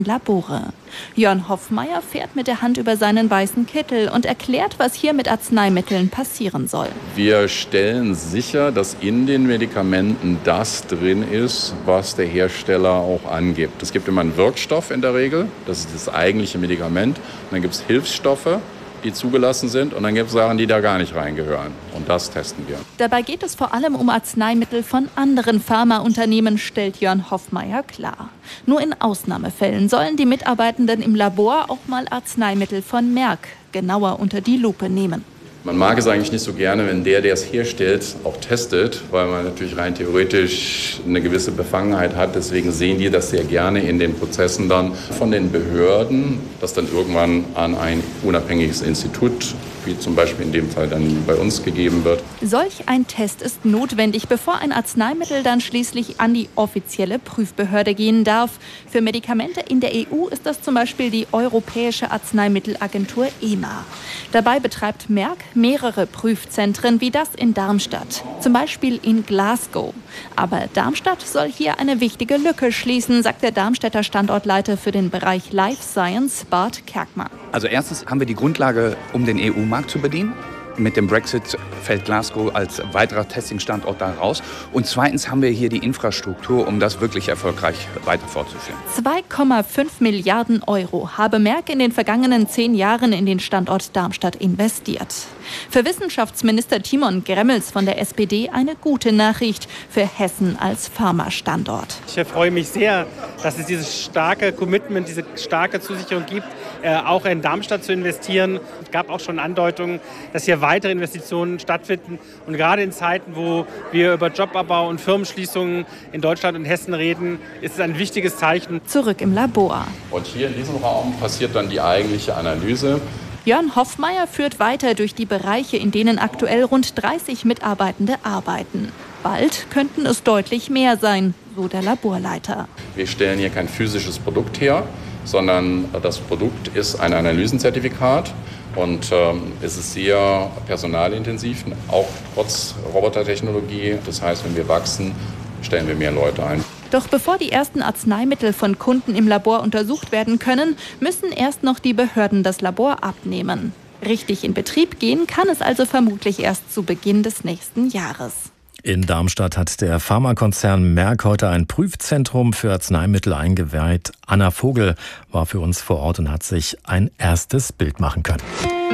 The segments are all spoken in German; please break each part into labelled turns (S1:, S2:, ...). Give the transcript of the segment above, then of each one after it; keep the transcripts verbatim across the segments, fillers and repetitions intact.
S1: Labore. Jörn Hoffmeier fährt mit der Hand über seinen weißen Kittel und erklärt, was hier mit Arzneimitteln passieren soll.
S2: Wir stellen sicher, dass in den Medikamenten das drin ist, was der Hersteller auch angibt. Es gibt immer einen Wirkstoff in der Regel, das ist das eigentliche Medikament. Und dann gibt es Hilfsstoffe, die zugelassen sind, und dann gibt es Sachen, die da gar nicht reingehören. Und das testen wir.
S1: Dabei geht es vor allem um Arzneimittel von anderen Pharmaunternehmen, stellt Jörn Hoffmeier klar. Nur in Ausnahmefällen sollen die Mitarbeitenden im Labor auch mal Arzneimittel von Merck genauer unter die Lupe nehmen.
S2: Man mag es eigentlich nicht so gerne, wenn der, der es herstellt, auch testet, weil man natürlich rein theoretisch eine gewisse Befangenheit hat. Deswegen sehen die das sehr gerne in den Prozessen dann von den Behörden, das dann irgendwann an ein unabhängiges Institut, wie zum Beispiel in dem Fall dann bei uns, gegeben wird.
S1: Solch ein Test ist notwendig, bevor ein Arzneimittel dann schließlich an die offizielle Prüfbehörde gehen darf. Für Medikamente in der E U ist das zum Beispiel die Europäische Arzneimittelagentur E M A. Dabei betreibt Merck mehrere Prüfzentren wie das in Darmstadt, zum Beispiel in Glasgow. Aber Darmstadt soll hier eine wichtige Lücke schließen, sagt der Darmstädter Standortleiter für den Bereich Life Science, Bart Kerkmann.
S3: Also erstens haben wir die Grundlage, um den E U-Markt zu bedienen. Mit dem Brexit fällt Glasgow als weiterer Testingstandort da raus. Und zweitens haben wir hier die Infrastruktur, um das wirklich erfolgreich weiter fortzuführen.
S1: zwei Komma fünf Milliarden Euro habe Merck in den vergangenen zehn Jahren in den Standort Darmstadt investiert. Für Wissenschaftsminister Timon Gremmels von der S P D eine gute Nachricht für Hessen als Pharmastandort.
S4: Ich freue mich sehr, dass es dieses starke Commitment, diese starke Zusicherung gibt, auch in Darmstadt zu investieren. Es gab auch schon Andeutungen, dass hier weitere Investitionen stattfinden. Und gerade in Zeiten, wo wir über Jobabbau und Firmenschließungen in Deutschland und Hessen reden, ist es ein wichtiges Zeichen.
S1: Zurück im Labor.
S2: Und hier in diesem Raum passiert dann die eigentliche Analyse.
S1: Jörn Hoffmeier führt weiter durch die Bereiche, in denen aktuell rund dreißig Mitarbeitende arbeiten. Bald könnten es deutlich mehr sein, so der Laborleiter.
S2: Wir stellen hier kein physisches Produkt her, sondern das Produkt ist ein Analysenzertifikat. Und ähm, es ist sehr personalintensiv, auch trotz Robotertechnologie. Das heißt, wenn wir wachsen, stellen wir mehr Leute ein.
S1: Doch bevor die ersten Arzneimittel von Kunden im Labor untersucht werden können, müssen erst noch die Behörden das Labor abnehmen. Richtig in Betrieb gehen kann es also vermutlich erst zu Beginn des nächsten Jahres.
S5: In Darmstadt hat der Pharmakonzern Merck heute ein Prüfzentrum für Arzneimittel eingeweiht. Anna Vogel war für uns vor Ort und hat sich ein erstes Bild machen können.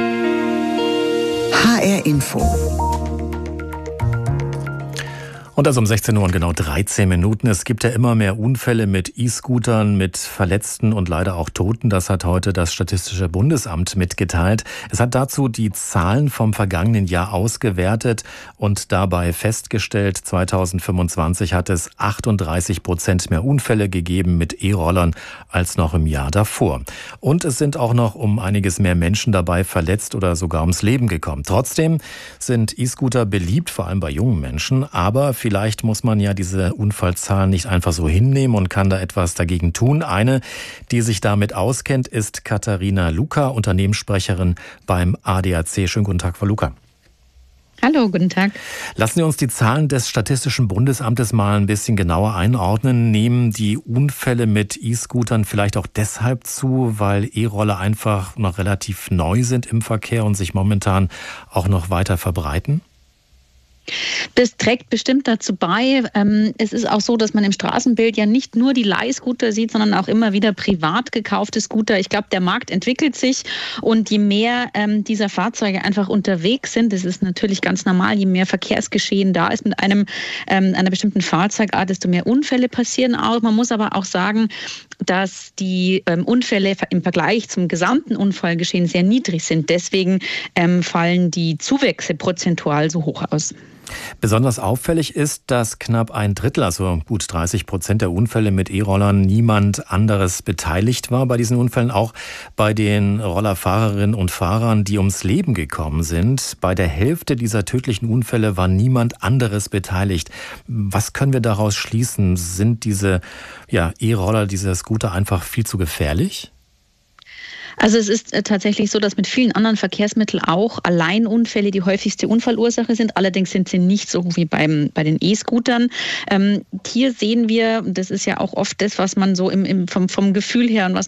S6: H R Info.
S5: Und das um sechzehn Uhr und genau dreizehn Minuten. Es gibt ja immer mehr Unfälle mit E-Scootern, mit Verletzten und leider auch Toten. Das hat heute das Statistische Bundesamt mitgeteilt. Es hat dazu die Zahlen vom vergangenen Jahr ausgewertet und dabei festgestellt, zweitausendfünfundzwanzig hat es achtunddreißig Prozent mehr Unfälle gegeben mit E-Rollern als noch im Jahr davor. Und es sind auch noch um einiges mehr Menschen dabei verletzt oder sogar ums Leben gekommen. Trotzdem sind E-Scooter beliebt, vor allem bei jungen Menschen, aber vielleicht muss man ja diese Unfallzahlen nicht einfach so hinnehmen und kann da etwas dagegen tun. Eine, die sich damit auskennt, ist Katharina Luca, Unternehmenssprecherin beim A D A C. Schönen guten Tag, Frau Luca.
S7: Hallo, guten Tag.
S5: Lassen Sie uns die Zahlen des Statistischen Bundesamtes mal ein bisschen genauer einordnen. Nehmen die Unfälle mit E-Scootern vielleicht auch deshalb zu, weil E-Roller einfach noch relativ neu sind im Verkehr und sich momentan auch noch weiter verbreiten?
S7: Das trägt bestimmt dazu bei. Es ist auch so, dass man im Straßenbild ja nicht nur die Leihscooter sieht, sondern auch immer wieder privat gekaufte Scooter. Ich glaube, der Markt entwickelt sich und je mehr dieser Fahrzeuge einfach unterwegs sind, das ist natürlich ganz normal, je mehr Verkehrsgeschehen da ist mit einem einer bestimmten Fahrzeugart, desto mehr Unfälle passieren auch. Man muss aber auch sagen, dass die Unfälle im Vergleich zum gesamten Unfallgeschehen sehr niedrig sind. Deswegen fallen die Zuwächse prozentual so hoch aus.
S5: Besonders auffällig ist, dass knapp ein Drittel, also gut dreißig Prozent der Unfälle mit E-Rollern niemand anderes beteiligt war bei diesen Unfällen. Auch bei den Rollerfahrerinnen und Fahrern, die ums Leben gekommen sind. Bei der Hälfte dieser tödlichen Unfälle war niemand anderes beteiligt. Was können wir daraus schließen? Sind diese ja, E-Roller, diese Scooter einfach viel zu gefährlich?
S7: Also es ist tatsächlich so, dass mit vielen anderen Verkehrsmitteln auch Alleinunfälle die häufigste Unfallursache sind. Allerdings sind sie nicht so wie beim, bei den E-Scootern. Ähm, hier sehen wir, das ist ja auch oft das, was man so im, im, vom, vom Gefühl her und was